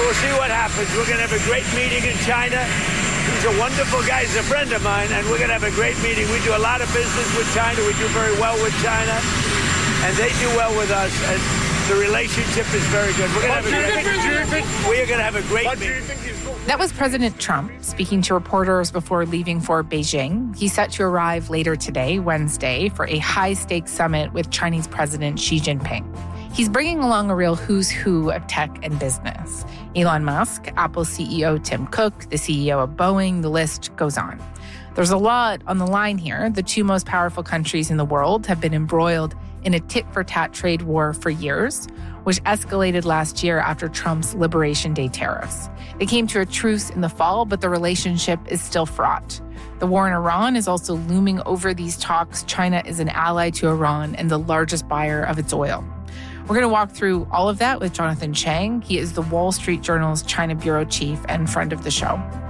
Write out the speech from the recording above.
we'll see what happens. We're going to have a great meeting in China. He's a wonderful guy. He's a friend of mine, and we're going to have a great meeting. We do a lot of business with China. We do very well with China, and they do well with us, and the relationship is very good. We are going to have a great meeting. That was President Trump speaking to reporters before leaving for Beijing. He's set to arrive later today, Wednesday, for a high-stakes summit with Chinese President Xi Jinping. He's bringing along a real who's who of tech and business. Elon Musk, Apple CEO Tim Cook, the CEO of Boeing, the list goes on. There's a lot on the line here. The two most powerful countries in the world have been embroiled in a tit-for-tat trade war for years, which escalated last year after Trump's Liberation Day tariffs. They came to a truce in the fall, but the relationship is still fraught. The war in Iran is also looming over these talks. China is an ally to Iran and the largest buyer of its oil. We're going to walk through all of that with Jonathan Chang. He is the Wall Street Journal's China bureau chief and friend of the show.